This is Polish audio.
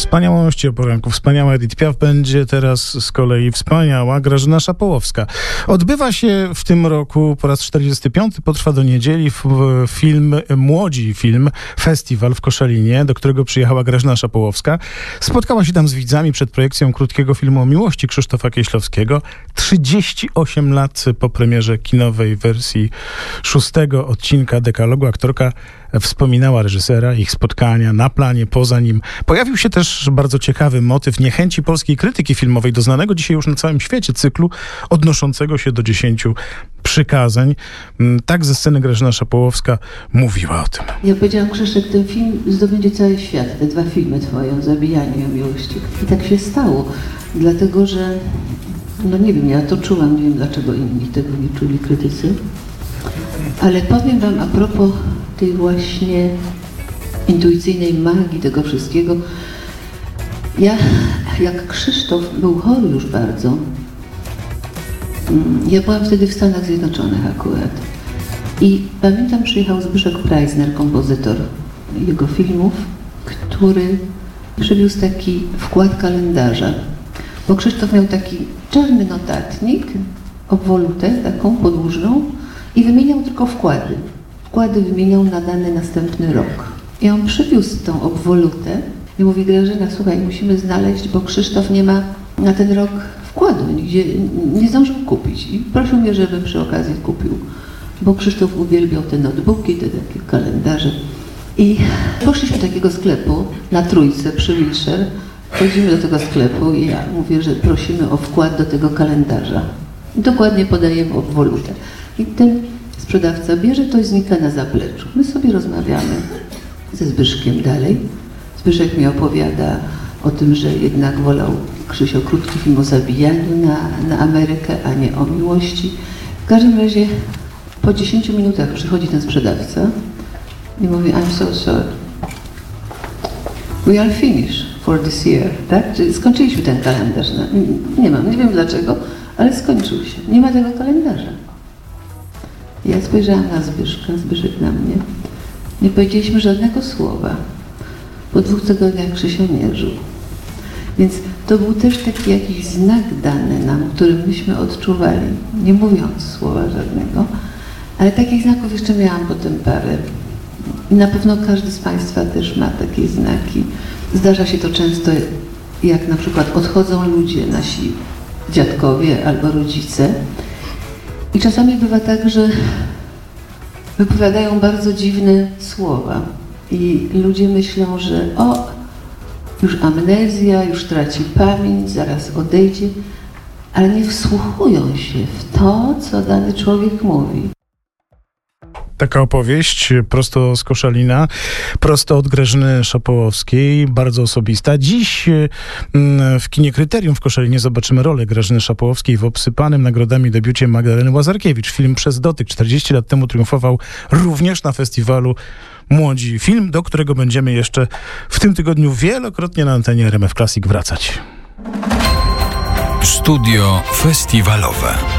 Wspaniałości o poranku. Wspaniała Edith Piaf, będzie teraz z kolei wspaniała Grażyna Szapołowska. Odbywa się w tym roku po raz 45, potrwa do niedzieli Młodzi Film Festiwal w Koszalinie, do którego przyjechała Grażyna Szapołowska. Spotkała się tam z widzami przed projekcją krótkiego filmu o miłości Krzysztofa Kieślowskiego. 38 lat po premierze kinowej wersji 6 odcinka Dekalogu aktorka wspominała reżysera, ich spotkania na planie, poza nim. Pojawił się też bardzo ciekawy motyw niechęci polskiej krytyki filmowej do znanego dzisiaj już na całym świecie cyklu odnoszącego się do 10 przykazań. Tak ze sceny Grażyna Szapołowska mówiła o tym. Ja powiedziałam, Krzysztof, ten film zdobędzie cały świat, te 2 filmy twoje o zabijaniu i o miłości. I tak się stało, dlatego że, no nie wiem, ja to czułam, nie wiem dlaczego inni tego nie czuli krytycy, ale powiem wam a propos tej właśnie intuicyjnej magii tego wszystkiego. Jak Krzysztof był chory już bardzo, ja byłam wtedy w Stanach Zjednoczonych akurat i pamiętam, przyjechał Zbyszek Preisner, kompozytor jego filmów, który przywiózł taki wkład kalendarza, bo Krzysztof miał taki czarny notatnik, obwolutę taką podłużną i wymieniał tylko wkłady. Wkłady wymieniał na dany następny rok. I on przywiózł tą obwolutę i mówi: Grażyna, słuchaj, musimy znaleźć, bo Krzysztof nie ma na ten rok wkładu, nigdzie nie zdążył kupić. I prosił mnie, żebym przy okazji kupił, bo Krzysztof uwielbiał te notebooki, te takie kalendarze. I poszliśmy do takiego sklepu na Trójce przy Wilshire. Chodzimy do tego sklepu i ja mówię, że prosimy o wkład do tego kalendarza. I dokładnie podajemy obwolutę. I ten sprzedawca bierze, to znika na zapleczu. My sobie rozmawiamy ze Zbyszkiem dalej. Zbyszek mi opowiada o tym, że jednak wolał Krzysio krótki film o zabijaniu na Amerykę, a nie o miłości. W każdym razie po 10 minutach przychodzi ten sprzedawca i mówi: I'm so sorry. We are finished for this year. Tak? Czyli skończyliśmy ten kalendarz. Nie wiem dlaczego, ale skończył się. Nie ma tego kalendarza. Ja spojrzałam na Zbyszka, Zbyszek na mnie. Nie powiedzieliśmy żadnego słowa. Po 2 tygodniach Krzysio nie żył. Więc to był też taki jakiś znak dany nam, który myśmy odczuwali, nie mówiąc słowa żadnego. Ale takich znaków jeszcze miałam potem parę. I na pewno każdy z Państwa też ma takie znaki. Zdarza się to często, jak na przykład odchodzą ludzie, nasi dziadkowie albo rodzice. I czasami bywa tak, że wypowiadają bardzo dziwne słowa i ludzie myślą, że już amnezja, już traci pamięć, zaraz odejdzie, ale nie wsłuchują się w to, co dany człowiek mówi. Taka opowieść prosto z Koszalina, prosto od Grażyny Szapołowskiej, bardzo osobista. Dziś w kinie Kryterium w Koszalinie zobaczymy rolę Grażyny Szapołowskiej w obsypanym nagrodami debiucie Magdaleny Łazarkiewicz. Film Przez dotyk 40 lat temu triumfował również na festiwalu Młodzi Film, do którego będziemy jeszcze w tym tygodniu wielokrotnie na antenie RMF Classic wracać. Studio festiwalowe.